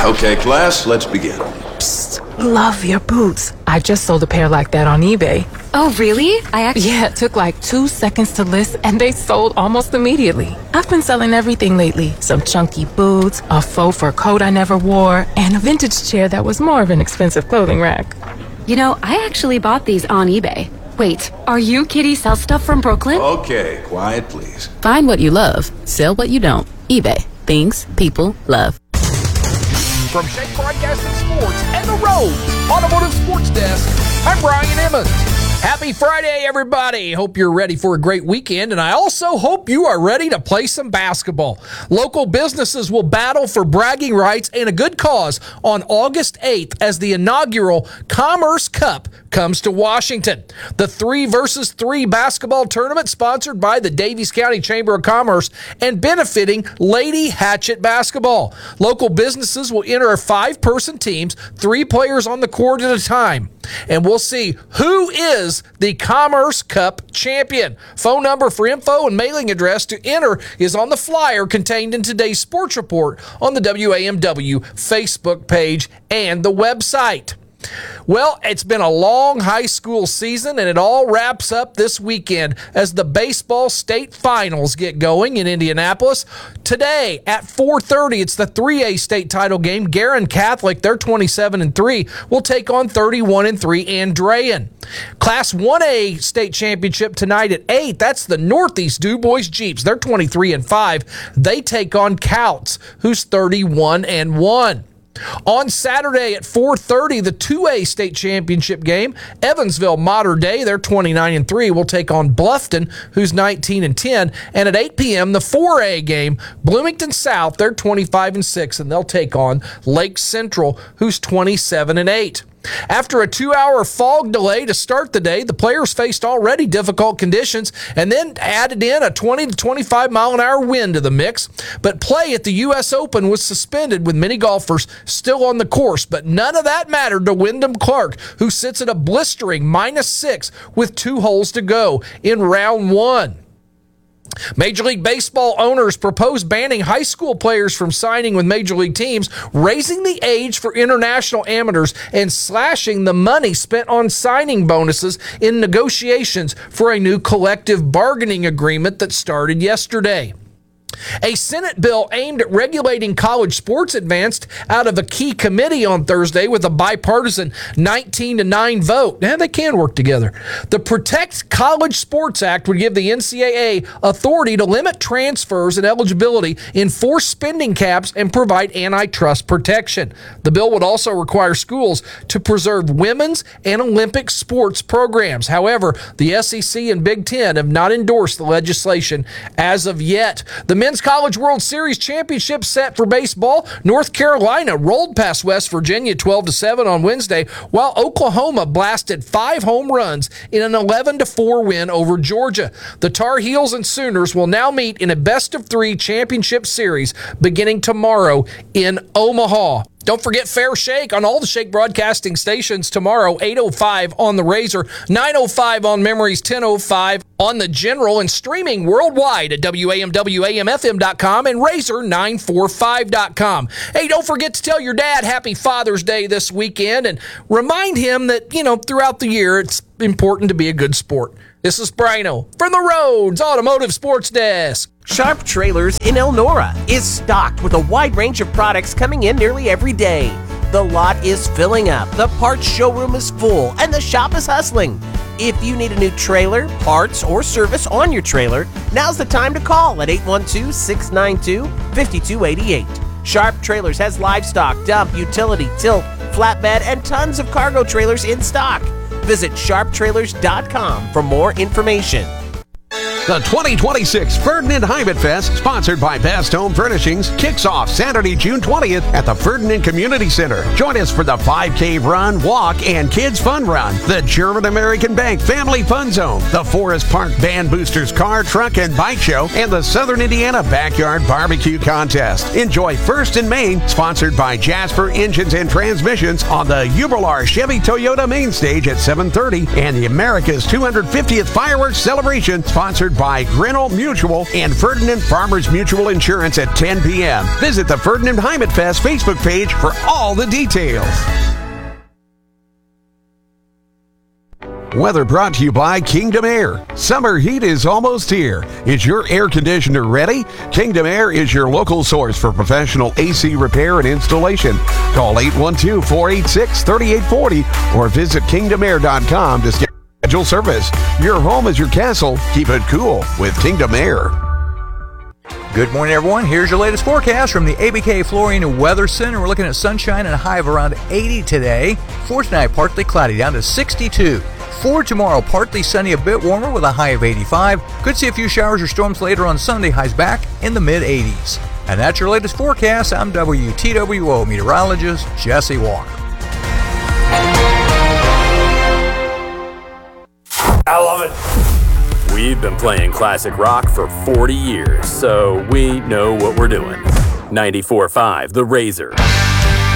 Okay, class, let's begin. Psst, love your boots. I just sold a pair like that on eBay. Oh, really? Yeah, it took like 2 seconds to list and they sold almost immediately. I've been selling everything lately. Some chunky boots, a faux fur coat I never wore, and a vintage chair that was more of an expensive clothing rack. You know, I actually bought these on eBay. Wait, are you Kitty Sell Stuff from Brooklyn? Okay, quiet, please. Find what you love. Sell what you don't. eBay. Things people love. From Shake Broadcasting Sports and the Rhodes Automotive Sports Desk, I'm Brian Emmons. Happy Friday, everybody. Hope you're ready for a great weekend, and I also hope you are ready to play some basketball. Local businesses will battle for bragging rights and a good cause on August 8th as the inaugural Commerce Cup comes to Washington. The 3-versus-3 basketball tournament sponsored by the Daviess County Chamber of Commerce and benefiting Lady Hatchet Basketball. Local businesses will enter 5-person teams, 3 players on the court at a time. And we'll see who is the Commerce Cup champion. Phone number for info and mailing address to enter is on the flyer contained in today's sports report on the WAMW Facebook page and the website. Well, it's been a long high school season, and it all wraps up this weekend as the baseball state finals get going in Indianapolis. Today at 4:30, it's the 3A state title game. Guerin Catholic, they're 27-3, will take on 31-3 Andrean. Class 1A state championship tonight at 8. That's the Northeast DuBois Jeeps. They're 23-5. They take on Couts, who's 31-1. On Saturday at 4:30, the 2A state championship game, Evansville Mater Dei, they're 29-3, will take on Bluffton, who's 19-10. And at 8 p.m., the 4A game, Bloomington South, they're 25-6, and they'll take on Lake Central, who's 27-8. After a 2-hour fog delay to start the day, the players faced already difficult conditions and then added in a 20 to 25 mile an hour wind to the mix. But play at the U.S. Open was suspended with many golfers still on the course. But none of that mattered to Wyndham Clark, who sits at a blistering -6 with 2 holes to go in round 1. Major League Baseball owners propose banning high school players from signing with Major League teams, raising the age for international amateurs, and slashing the money spent on signing bonuses in negotiations for a new collective bargaining agreement that started yesterday. A Senate bill aimed at regulating college sports advanced out of a key committee on Thursday with a bipartisan 19-9 vote. Now, they can work together. The Protect College Sports Act would give the NCAA authority to limit transfers and eligibility, enforce spending caps, and provide antitrust protection. The bill would also require schools to preserve women's and Olympic sports programs. However, the SEC and Big Ten have not endorsed the legislation as of yet. The Men's College World Series Championship set for baseball. North Carolina rolled past West Virginia 12-7 on Wednesday, while Oklahoma blasted 5 home runs in an 11-4 win over Georgia. The Tar Heels and Sooners will now meet in a best-of-3 championship series beginning tomorrow in Omaha. Don't forget Fair Shake on all the Shake broadcasting stations tomorrow, 8:05 on the Razor, 9:05 on Memories, 10:05 on the General, and streaming worldwide at WAMWAMFM.com and Razor945.com. Hey, don't forget to tell your dad Happy Father's Day this weekend and remind him that, throughout the year it's important to be a good sport. This is Brino from the Rhodes Automotive Sports Desk. Sharp Trailers in Elnora is stocked with a wide range of products coming in nearly every day. The lot is filling up, the parts showroom is full, and the shop is hustling. If you need a new trailer, parts, or service on your trailer, now's the time to call at 812-692-5288. Sharp Trailers has livestock, dump, utility, tilt, flatbed, and tons of cargo trailers in stock. Visit sharptrailers.com for more information. The 2026 Ferdinand Heimat Fest, sponsored by Best Home Furnishings, kicks off Saturday, June 20th at the Ferdinand Community Center. Join us for the 5K run, walk, and kids fun run, the German American Bank Family Fun Zone, the Forest Park Band Boosters Car, Truck, and Bike Show, and the Southern Indiana Backyard Barbecue Contest. Enjoy First in Main, sponsored by Jasper Engines and Transmissions, on the Jubilar Chevy Toyota Main Stage at 7:30, and the America's 250th Fireworks Celebration, sponsored by Grinnell Mutual and Ferdinand Farmers Mutual Insurance at 10 p.m. Visit the Ferdinand Heimatfest Facebook page for all the details. Weather brought to you by Kingdom Air. Summer heat is almost here. Is your air conditioner ready? Kingdom Air is your local source for professional AC repair and installation. Call 812-486-3840 or visit kingdomair.com to schedule service. Your home is your castle. Keep it cool with Kingdom Air. Good morning, everyone. Here's your latest forecast from the ABK Flooring Weather Center. We're looking at sunshine and a high of around 80 today. For tonight, partly cloudy, down to 62. For tomorrow, partly sunny, a bit warmer with a high of 85. Could see a few showers or storms later on Sunday, highs back in the mid-80s. And that's your latest forecast. I'm WTWO meteorologist Jesse Walker. I love it. We've been playing classic rock for 40 years, so we know what we're doing. 94.5 The Razor.